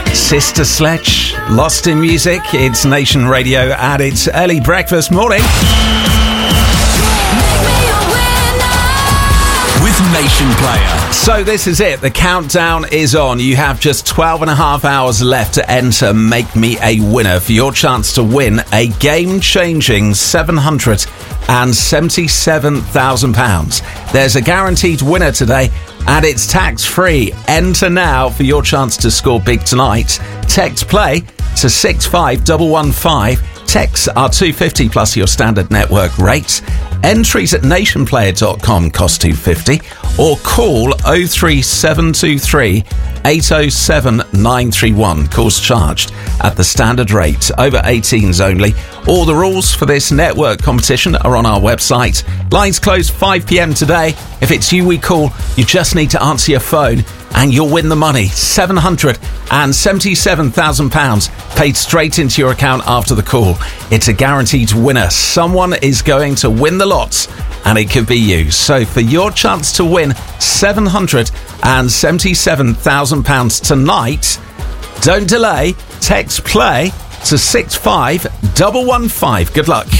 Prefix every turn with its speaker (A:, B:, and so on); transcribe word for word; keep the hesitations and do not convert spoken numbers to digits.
A: Sister Sledge, Lost in Music. It's Nation Radio and it's early breakfast morning.
B: With Nation Player.
A: So this is it. The countdown is on. You have just twelve and a half hours left to enter Make Me a Winner for your chance to win a game-changing seven hundred seventy-seven thousand pounds. There's a guaranteed winner today and it's tax-free. Enter now for your chance to score big tonight. Text play to six five one one five. Texts are two hundred fifty plus your standard network rates. Entries at nation player dot com cost two hundred fifty or call oh three seven two three eight oh seven nine three one. Calls charged at the standard rate. Over eighteens only. All the rules for this network competition are on our website. Lines close five p.m. today. If it's you we call, you just need to answer your phone and you'll win the money. seven hundred seventy-seven thousand pounds paid straight into your account after the call. It's a guaranteed winner. Someone is going to win the lots and it could be you. So for your chance to win seven hundred seventy-seven thousand pounds tonight, don't delay. Text play to six five one one five. Good luck.